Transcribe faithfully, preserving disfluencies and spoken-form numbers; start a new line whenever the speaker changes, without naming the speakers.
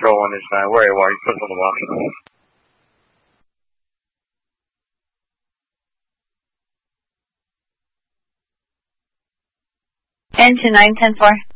Control one is nine. Where are you? Why are you putting on the box?
ten to nine ten four.